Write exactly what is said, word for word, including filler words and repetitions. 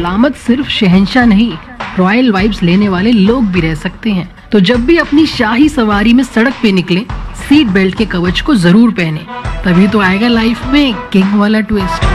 सलामत सिर्फ शहंशाह नहीं, रॉयल वाइब्स लेने वाले लोग भी रह सकते हैं। तो जब भी अपनी शाही सवारी में सड़क पे निकले, सीट बेल्ट के कवच को जरूर पहने, तभी तो आएगा लाइफ में किंग वाला ट्विस्ट।